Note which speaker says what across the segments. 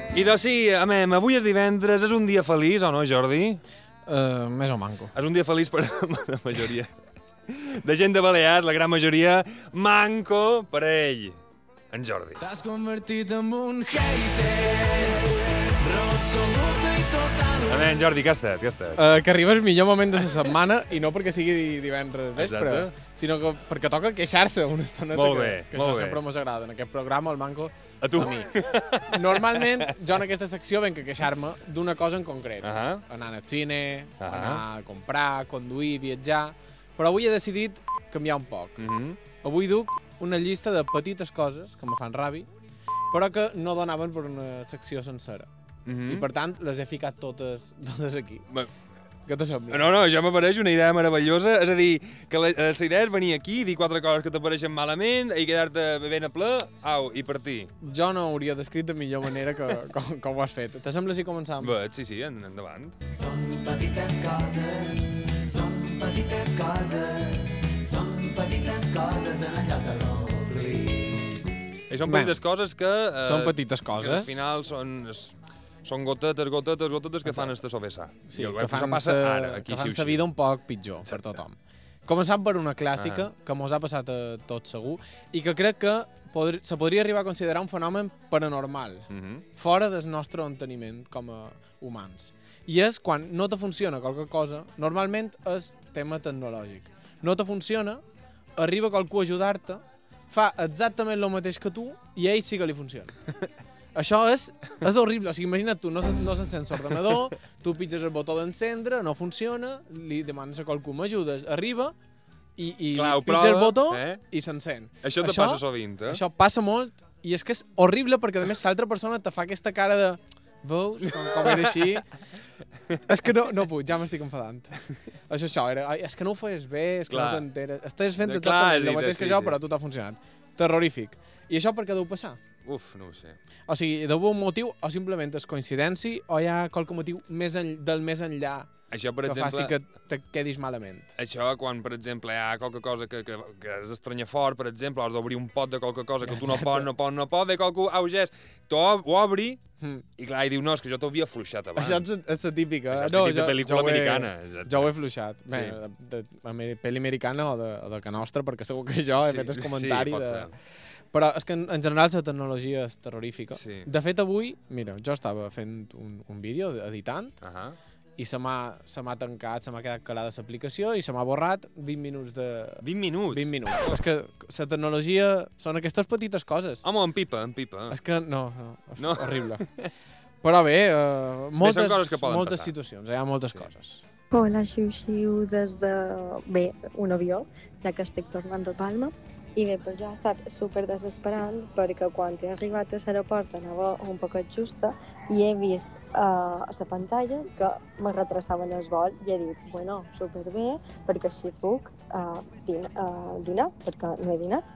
Speaker 1: I doncs sí, avui és divendres, és un dia feliç, o no, Jordi?
Speaker 2: Més o manco.
Speaker 1: És un dia feliç per la majoria de gent de Balears, la gran majoria, manco per a ell, en Jordi.
Speaker 3: T'has convertit en un hater, absolut i total.
Speaker 1: En Jordi, què ha estat?
Speaker 2: Que arriba el millor moment de la setmana, i no perquè sigui divendres vespre,
Speaker 1: Exacte.
Speaker 2: sinó que perquè toca queixar-se una estoneta,
Speaker 1: Molt bé,
Speaker 2: que
Speaker 1: molt
Speaker 2: això
Speaker 1: bé.
Speaker 2: sempre mos agrada. En aquest programa, el manco,
Speaker 1: A tu.
Speaker 2: a mi. Normalment, jo en aquesta secció venc a queixar-me d'una cosa en concret. Anar al cine, anar a comprar, conduir, viatjar. Però avui he decidit canviar un poc. Avui duc una llista de petites coses que me fan ràbia, però que no donaven per una secció sencera. I per tant, les he ficat totes aquí. Què te sembla?
Speaker 1: No, ja m'apareix una idea meravellosa. És a dir, que la idea és venir aquí, dir 4 coses que t'apareixen malament i quedar-te bevent a ple, i partir.
Speaker 2: Jo no hauria descrit de millor manera com ho has fet. Te sembla si començam?
Speaker 1: Bé, sí, endavant.
Speaker 3: Són petites coses, són petites coses, són petites coses en el lloc de l'oblit.
Speaker 1: I són petites coses que...
Speaker 2: Són petites coses.
Speaker 1: Que al final són gotetes que fan este sovessar.
Speaker 2: Sí,
Speaker 1: que
Speaker 2: fan la vida un poc pitjor per tothom. Començant per una clàssica que mos ha passat a tots segur i que crec que se podria arribar a considerar un fenomen paranormal, fora del nostre enteniment com a humans. I és quan no te funciona qualque cosa, normalment és tema tecnològic. No te funciona, arriba qualcú a ajudar-te, fa exactament el mateix que tu i a ell sí que li funciona. Això és horrible. O sigui, imagina't tu, no s'encens l'ordenador, tu pitges el botó d'encendre, no funciona, li demanes a qualcú, m'ajudes, arriba i pitja el botó i s'encén.
Speaker 1: Això te passa sovint, eh?
Speaker 2: Això passa molt i és que és horrible perquè, a més, l'altra persona te fa aquesta cara de... Veus? Com era així. És que no puc, ja m'estic enfadant. Això era... És que no ho feies bé, és que no t'enteres. Estàs fent exactament el mateix que jo, però a tu t'ha funcionat. Terrorífic. I això per què deu passar?
Speaker 1: Uf, no ho sé.
Speaker 2: O sigui, deu un motiu o simplement és coincidència o hi ha qualque motiu del més enllà
Speaker 1: això, per
Speaker 2: que
Speaker 1: exemple,
Speaker 2: faci que te quedis malament.
Speaker 1: Això, quan, per exemple, hi ha qualque cosa que és estranya fort, per exemple, has d'obrir un pot de qualque cosa que tu no pots, ve qualcú, gest, tu ho obri, i clar, i diu, no, és que jo t'ho havia fluixat abans.
Speaker 2: Això és la típica.
Speaker 1: Això és típic de pel·lícula americana.
Speaker 2: Jo ho he fluixat. Bé, de pel·li americana o de que nostra, perquè segur que jo he fet el comentari.
Speaker 1: Sí, pot ser.
Speaker 2: Però és que en general la tecnologia és terrorífica.
Speaker 1: Sí.
Speaker 2: De fet, avui, mira, jo estava fent un vídeo editant i se m'ha tancat, se m'ha quedat calada l'aplicació i se m'ha borrat 20 minuts de...
Speaker 1: 20 minuts?
Speaker 2: 20 minuts. És que la tecnologia són aquestes petites coses.
Speaker 1: Home, en pipa.
Speaker 2: És que no. Horrible. Però bé, moltes situacions, hi ha moltes coses.
Speaker 4: Hola, xiu-xiu, des de... Bé, un avió, ja que estic tornant de Palma. I bé, pues jo he estat super desesperant perquè quan he arribat a l'aeroport anava un poquet justa i he vist a la pantalla que me retrasaven el vol i he dit, bueno, superbé, perquè així puc dinar, perquè no he dinat.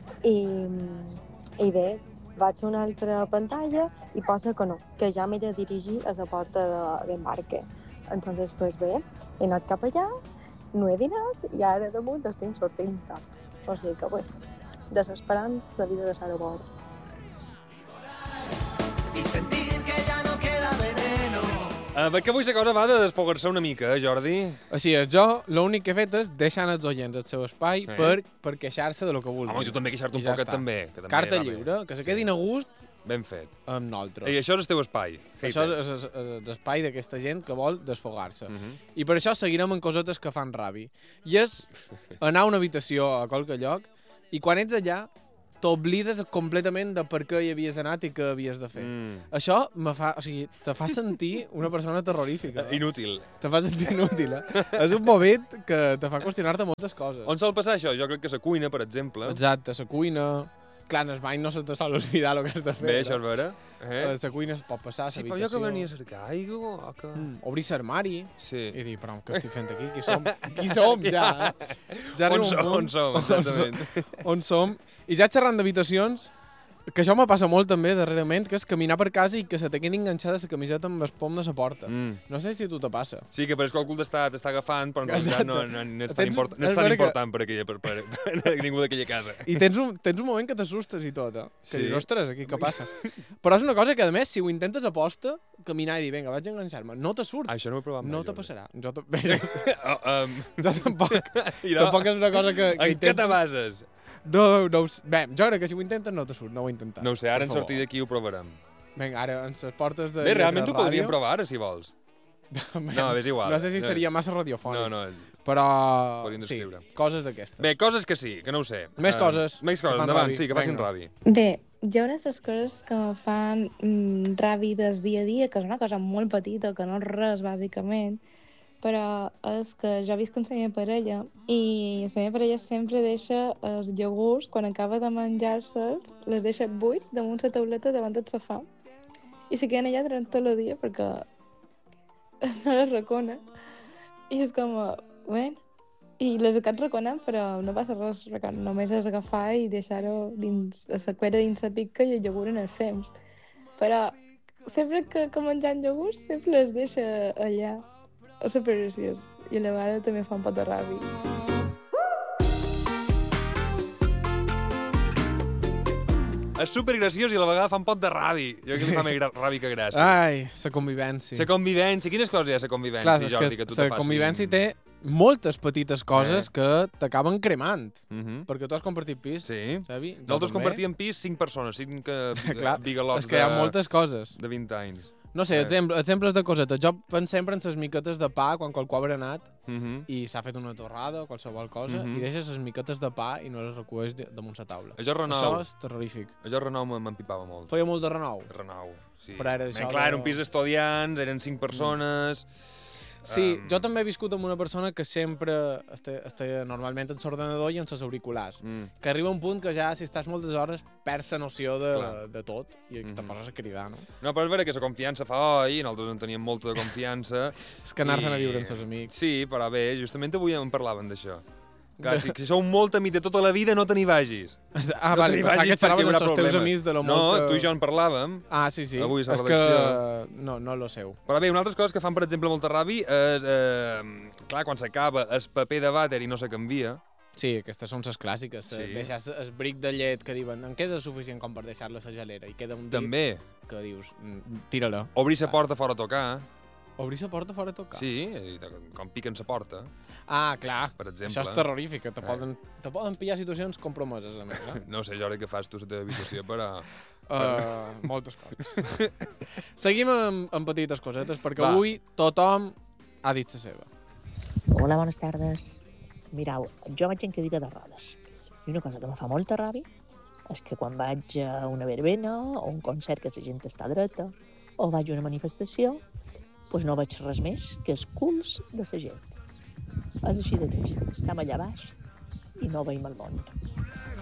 Speaker 4: I bé, vaig a una altra pantalla i posa que no, que ja m'he de dirigir a la porta d'embarque. Entonces, pues bé, he anat cap allà, no he dinat i ara damunt estic sortint tard. O sigui que, bé, desesperant la vida de l'aeroport.
Speaker 3: I sentir que ja no queda veneno.
Speaker 1: Perquè avui la cosa va de desfogar-se una mica, Jordi?
Speaker 2: Així és, jo l'únic que he fet és deixar els oients el seu espai per queixar-se de lo que vulguin.
Speaker 1: Home, tu també queixar-te un poquet també.
Speaker 2: Carta lliure, que se quedin a gust
Speaker 1: ben fet.
Speaker 2: Amb nosaltres.
Speaker 1: I això és el teu espai.
Speaker 2: Això és l'espai d'aquesta gent que vol desfogar-se. I per això seguirem en cosetes que fan ràbia. I és anar a una habitació a qualque lloc i quan ets allà t'oblides completament de per què hi havies anat i què havies de fer. Això te fa sentir una persona terrorífica.
Speaker 1: Inútil.
Speaker 2: Te fa sentir inútil, És un moment que te fa qüestionar-te moltes coses.
Speaker 1: On sol passar això? Jo crec que a la cuina, per exemple.
Speaker 2: Exacte, a la cuina. Clar, en el bany no se te sol oblidar el que has de fer.
Speaker 1: Bé, això és vera.
Speaker 2: A la cuina es pot passar, a l'habitació.
Speaker 1: Sí, però jo que venia a cercar aigua o que...
Speaker 2: Obrir l'armari i dir, però què estic fent aquí? Qui som? Qui som, ja?
Speaker 1: On som, exactament.
Speaker 2: On som? I ja xerrant d'habitacions, Que això me passa molt també darrerament, que és caminar per casa i que se te quedi enganxada la camiseta amb el pom de la porta. No sé si a tu te passa.
Speaker 1: Sí, que pareix que algú t'està agafant, però en realitat no és tan important per ningú d'aquella casa.
Speaker 2: I tens un moment que t'assustes i tot, que dius, ostres, aquí què passa? Però és una cosa que, a més, si ho intentes a posta, caminar i dir, vinga, vaig a enganxar-me, no te surt.
Speaker 1: Això no ho he provat mai.
Speaker 2: No te passarà. Jo tampoc. Tampoc és una cosa que
Speaker 1: en què te bases?
Speaker 2: No, bé, jo crec que si ho intentes no te surt, no ho he intentat.
Speaker 1: No ho sé, ara en sortir d'aquí ho provarem.
Speaker 2: Vinga, ara en les portes de...
Speaker 1: Bé, realment ho podríem provar ara, si vols. No, és igual.
Speaker 2: No sé si seria massa radiofònic.
Speaker 1: No.
Speaker 2: Però
Speaker 1: sí,
Speaker 2: coses d'aquestes.
Speaker 1: Bé, coses que sí, que no ho sé.
Speaker 2: Més coses,
Speaker 1: endavant, sí, que facin rabi.
Speaker 5: Bé, jo una de les coses que me fan rabi des dia a dia, que és una cosa molt petita, que no és res, bàsicament, però és que jo visc amb la meva parella i la meva parella sempre deixa els iogurts, quan acaba de menjar-se'ls, les deixa buits damunt la tauleta davant del sofà i se queden allà durant tot el dia perquè no les recona i és com, bueno, i les acabes reconant però no passa res, només és agafar i deixar-ho dins la cuera dins la pica i el iogurt en els fems, però sempre que menjant iogurts sempre les deixa allà. És supergraciós i a la vegada també fa un pot de ràbia.
Speaker 1: És supergraciós i a la vegada fa un pot de ràbia. Jo crec que li fa més ràbia que gràcia.
Speaker 2: Ai, la convivència.
Speaker 1: La convivència. Quines coses hi ha la convivència,
Speaker 2: clar,
Speaker 1: Jordi, que tu te
Speaker 2: facis? La convivència té moltes petites coses que t'acaben cremant. Perquè tu has compartit pis, sabi?
Speaker 1: Nosaltres compartíem pis 5 persones, 5 bigalots
Speaker 2: és que hi ha moltes coses.
Speaker 1: De 20 anys.
Speaker 2: No sé, exemples de cosetes. Jo penso sempre en les miquetes de pa quan qualcú ha berenat i s'ha fet una torrada o qualsevol cosa i deixes les miquetes de pa i no les recueix damunt la taula. Això és terrorífic.
Speaker 1: Això renou m'empipava molt.
Speaker 2: Feia molt de renou?
Speaker 1: Renou, sí.
Speaker 2: Però era això
Speaker 1: clar, era un pis d'estudiants, eren 5 persones...
Speaker 2: Sí, jo també he viscut amb una persona que sempre està normalment en l'ordenador i en els auriculars. Que arriba un punt que ja, si estàs moltes hores, perds la noció de tot i te poses a cridar, no?
Speaker 1: No, però és vera que la confiança fa oi, nosaltres en teníem molta de confiança.
Speaker 2: És que anar-se'n a viure amb els amics.
Speaker 1: Sí, però bé, justament avui en parlaven d'això. Clar, si sou molt amics de tota la vida, no te n'hi vagis.
Speaker 2: Vale, pensava que xerraves amb els teus amics de lo molt que...
Speaker 1: No, tu i jo en parlàvem.
Speaker 2: Ah, sí.
Speaker 1: Avui a la redacció.
Speaker 2: És que no lo sé.
Speaker 1: Però bé, una altra cosa que fan, per exemple, molta ràbia és... clar, quan s'acaba el paper de vàter i no se canvia.
Speaker 2: Sí, aquestes són les clàssiques. Deixes el bric de llet que diuen en queda suficient com per deixar-la a la gelera i queda un dit
Speaker 1: també
Speaker 2: que dius, tira-la.
Speaker 1: Obrir la porta fora a tocar.
Speaker 2: Obrir la porta fora a tocar?
Speaker 1: Sí, com piquen la porta.
Speaker 2: Ah, clar.
Speaker 1: Per exemple.
Speaker 2: Això és terrorífic, te poden pillar situacions compromeses, a més.
Speaker 1: No sé, Jordi, què fas tu a la teva habitació, però...
Speaker 2: Moltes coses. Seguim amb petites cosetes, perquè avui tothom ha dit la seva.
Speaker 6: Hola, bones tardes. Mireu, jo vaig en cadira de rodes. I una cosa que em fa molta ràbia és que quan vaig a una verbena o un concert que la gent està dreta o vaig a una manifestació, doncs no veig res més que els culs de la gent. És així de trist. Estem allà baix i no veiem el món.